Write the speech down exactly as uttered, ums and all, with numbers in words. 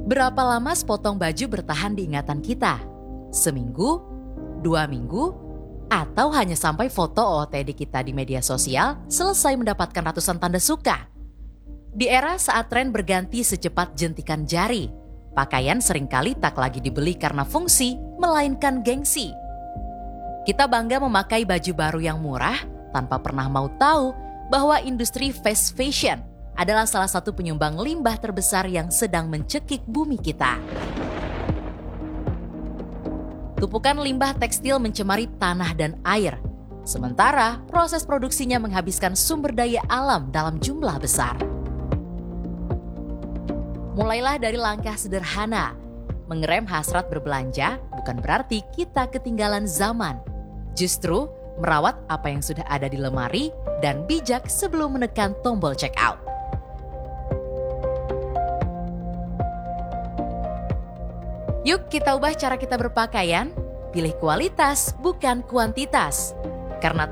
Berapa lama sepotong baju bertahan di ingatan kita? Seminggu? Dua minggu? Atau hanya sampai foto O O T D kita di media sosial selesai mendapatkan ratusan tanda suka? Di era saat tren berganti secepat jentikan jari, pakaian seringkali tak lagi dibeli karena fungsi, melainkan gengsi. Kita bangga memakai baju baru yang murah tanpa pernah mau tahu bahwa industri fast fashion adalah salah satu penyumbang limbah terbesar yang sedang mencekik bumi kita. Tumpukan limbah tekstil mencemari tanah dan air, sementara proses produksinya menghabiskan sumber daya alam dalam jumlah besar. Mulailah dari langkah sederhana. Mengerem hasrat berbelanja bukan berarti kita ketinggalan zaman. Justru merawat apa yang sudah ada di lemari dan bijak sebelum menekan tombol check out. Yuk kita ubah cara kita berpakaian, pilih kualitas bukan kuantitas. Karena